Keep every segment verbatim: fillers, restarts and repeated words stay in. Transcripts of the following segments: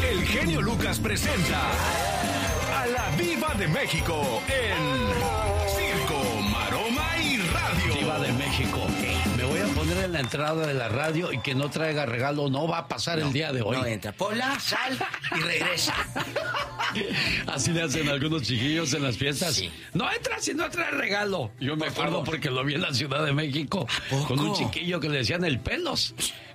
el genio Lucas presenta a la Diva de México en Circo, Maroma y Radio. Diva de México, me voy a poner en la entrada de la radio y que no traiga regalo, no va a pasar no, el día de hoy. No entra, ponla, sal y regresa. Así le hacen algunos chiquillos en las fiestas. Sí. No entra si no trae regalo. Yo me acuerdo porque lo vi en la Ciudad de México con un chiquillo que le decían el Pelos.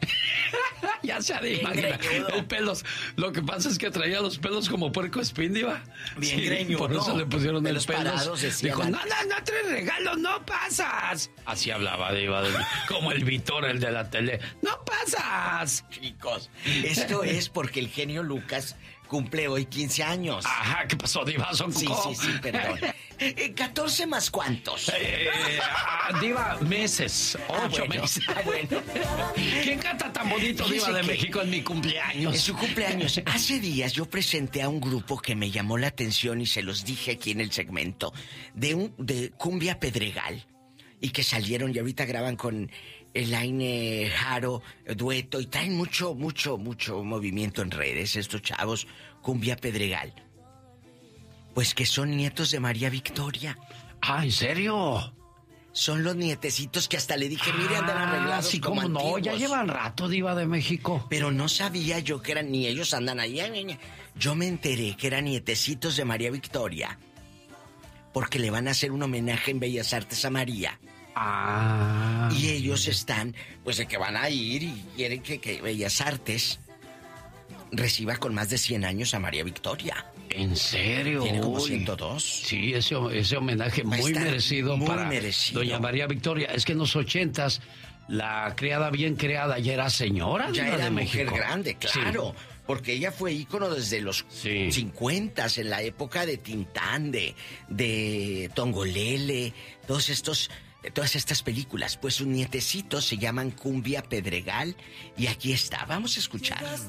Ya se ha de imaginar, el Pelos. Lo que pasa es que traía los pelos como puerco espín, Diva. Bien sí, greñudo. Por eso le pusieron el Pelos. Dijo, no, no, no, no traes regalo, no pasas. Así hablaba Diva, de, como el Víctor, el de la tele. No pasas. Chicos, esto es porque el genio Lucas cumple hoy quince años. Ajá, ¿qué pasó, Diva? Son Sí, sí, sí, perdón. Eh, ¿catorce más cuántos? Eh, ah, Diva, meses. Ocho ah, bueno, meses. Ah, bueno. ¿Quién canta tan bonito, Diva de México, en mi cumpleaños? En su cumpleaños. Hace días yo presenté a un grupo que me llamó la atención y se los dije aquí en el segmento, de un de Cumbia Pedregal. Y que salieron y ahorita graban con Elaine Jaro, dueto, y traen mucho, mucho, mucho movimiento en redes estos chavos, Cumbia Pedregal. Pues que son nietos de María Victoria. Ah, ¿en serio? Son los nietecitos que hasta le dije, mire, andan arreglados sí, como cómo no, antiguos. ya llevan rato, Diva de México. Pero no sabía yo que eran, ni ellos andan ahí. Yo me enteré que eran nietecitos de María Victoria. Porque le van a hacer un homenaje en Bellas Artes a María. Ah. Y ellos están, pues de que van a ir y quieren que, que Bellas Artes reciba con más de cien años a María Victoria. ¿En serio? Tiene como ciento dos. Sí, ese, ese homenaje muy merecido muy para merecido. doña María Victoria. Es que en los ochentas, la criada bien creada ya era señora. Ya era de mujer México. grande, claro. Sí. Porque ella fue ícono desde los sí. cincuentas, en la época de Tintán, de, de Tongolele, todos estos... todas estas películas. Pues sus nietecitos se llaman Cumbia Pedregal y aquí está, vamos a escuchar.